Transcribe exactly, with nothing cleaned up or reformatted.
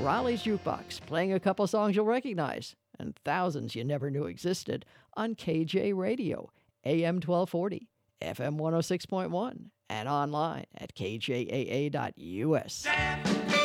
Raleigh's Jukebox, playing a couple songs you'll recognize, and thousands you never knew existed, on K J Radio, A M twelve forty, F M one oh six point one, and online at K J A A dot U S.